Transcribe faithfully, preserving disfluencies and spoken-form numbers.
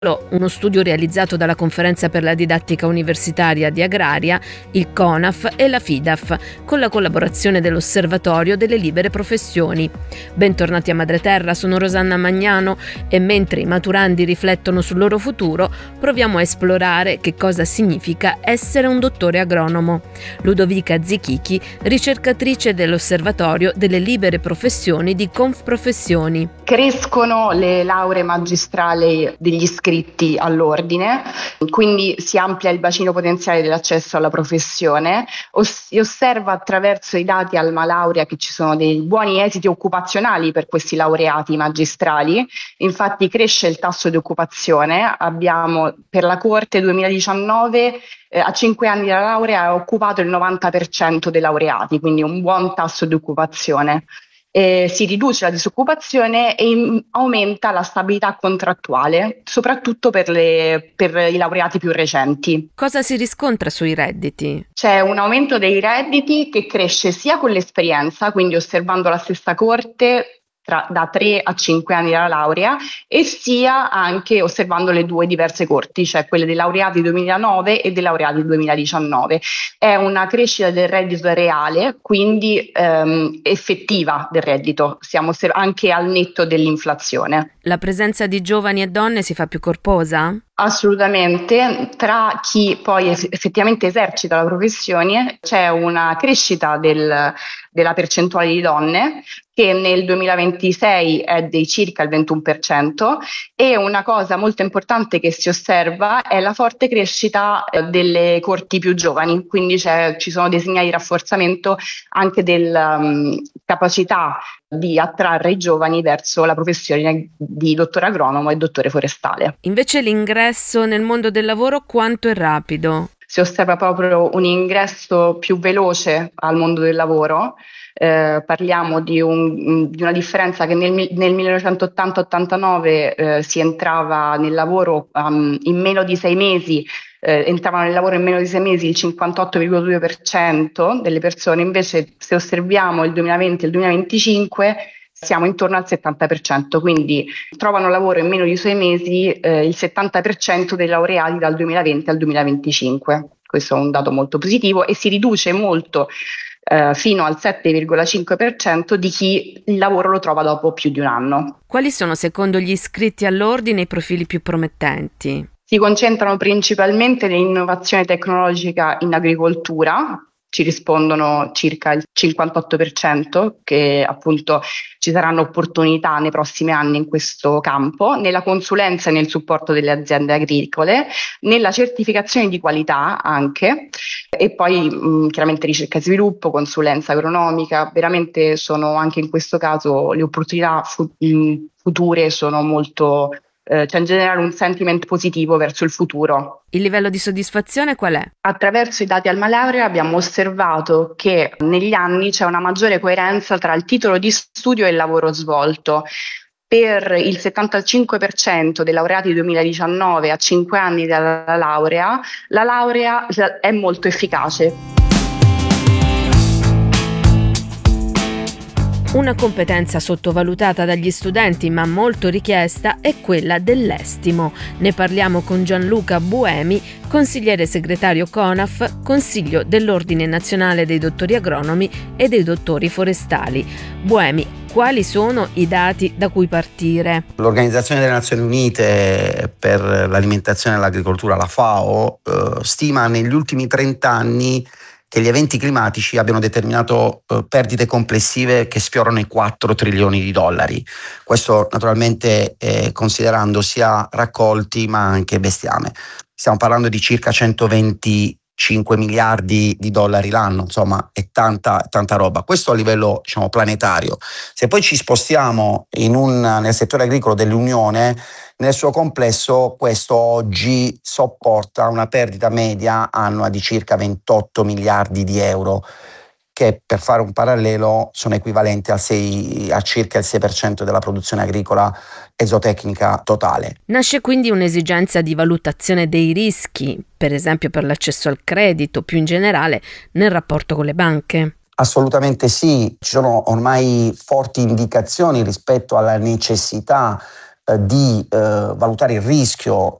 Uno studio realizzato dalla Conferenza per la Didattica Universitaria di Agraria, il CONAF e la FIDAF, con la collaborazione dell'Osservatorio delle Libere Professioni. Bentornati a Madreterra, sono Rosanna Magnano e mentre i maturandi riflettono sul loro futuro, proviamo a esplorare che cosa significa essere un dottore agronomo. Ludovica Zichichi, ricercatrice dell'Osservatorio delle Libere Professioni di Confprofessioni. Crescono le lauree magistrali degli iscritti all'ordine, quindi si amplia il bacino potenziale dell'accesso alla professione, si osserva attraverso i dati Alma Laurea che ci sono dei buoni esiti occupazionali per questi laureati magistrali, infatti cresce il tasso di occupazione, abbiamo per la Corte duemiladiciannove eh, a cinque anni dalla laurea ha occupato il novanta per cento dei laureati, quindi un buon tasso di occupazione. Eh, si riduce la disoccupazione e in, aumenta la stabilità contrattuale, soprattutto per, le, per i laureati più recenti. Cosa si riscontra sui redditi? C'è un aumento dei redditi che cresce sia con l'esperienza, quindi osservando la stessa corte tra, da tre a cinque anni dalla laurea, e sia anche osservando le due diverse corti, cioè quelle dei laureati duemilanove e dei laureati duemiladiciannove. È una crescita del reddito reale, quindi ehm, effettiva del reddito, siamo anche al netto dell'inflazione. La presenza di giovani e donne si fa più corposa? Assolutamente, tra chi poi effettivamente esercita la professione c'è una crescita del, della percentuale di donne che nel duemilaventisei è di circa il ventuno per cento, e una cosa molto importante che si osserva è la forte crescita delle corti più giovani, quindi c'è, ci sono dei segnali di rafforzamento anche della um, capacità di attrarre i giovani verso la professione di dottore agronomo e dottore forestale. Invece l'ingresso nel mondo del lavoro quanto è rapido? Si osserva proprio un ingresso più veloce al mondo del lavoro. Eh, parliamo di, un, di una differenza che nel, nel millenovecentottanta ottantanove eh, si entrava nel lavoro um, in meno di sei mesi, eh, entravano nel lavoro in meno di sei mesi il cinquantotto virgola due per cento delle persone, invece se osserviamo il duemilaventi e il duemilaventicinque siamo intorno al settanta per cento, quindi trovano lavoro in meno di sei mesi eh, il settanta per cento dei laureati dal duemilaventi al duemilaventicinque. Questo è un dato molto positivo e si riduce molto eh, fino al sette virgola cinque per cento di chi il lavoro lo trova dopo più di un anno. Quali sono secondo gli iscritti all'ordine i profili più promettenti? Si concentrano principalmente nell'innovazione tecnologica in agricoltura. Ci rispondono circa il cinquantotto per cento che appunto ci saranno opportunità nei prossimi anni in questo campo, nella consulenza e nel supporto delle aziende agricole, nella certificazione di qualità anche, e poi mh, chiaramente ricerca e sviluppo, consulenza agronomica. Veramente sono anche in questo caso le opportunità fu- mh, future sono molto Eh, c'è in generale un sentiment positivo verso il futuro. Il livello di soddisfazione qual è? Attraverso i dati Alma Laurea abbiamo osservato che negli anni c'è una maggiore coerenza tra il titolo di studio e il lavoro svolto. Per il settantacinque per cento dei laureati duemiladiciannove a cinque anni dalla laurea, la laurea è molto efficace. Una competenza sottovalutata dagli studenti ma molto richiesta è quella dell'estimo. Ne parliamo con Gianluca Buemi, consigliere segretario CONAF, consiglio dell'Ordine Nazionale dei Dottori Agronomi e dei Dottori Forestali. Buemi, quali sono i dati da cui partire? L'Organizzazione delle Nazioni Unite per l'Alimentazione e l'Agricoltura, la FAO, eh, stima negli ultimi trenta anni che gli eventi climatici abbiano determinato eh, perdite complessive che sfiorano i quattro trilioni di dollari. Questo naturalmente eh, considerando sia raccolti ma anche bestiame. Stiamo parlando di circa centoventicinque miliardi di dollari l'anno, insomma è tanta, tanta roba. Questo a livello, diciamo, planetario. Se poi ci spostiamo in un, nel settore agricolo dell'Unione, nel suo complesso questo oggi sopporta una perdita media annua di circa ventotto miliardi di euro, che per fare un parallelo sono equivalenti al sei, a circa il sei per cento della produzione agricola e zootecnica totale. Nasce quindi un'esigenza di valutazione dei rischi, per esempio per l'accesso al credito, più in generale nel rapporto con le banche? Assolutamente sì, ci sono ormai forti indicazioni rispetto alla necessità eh, di eh, valutare il rischio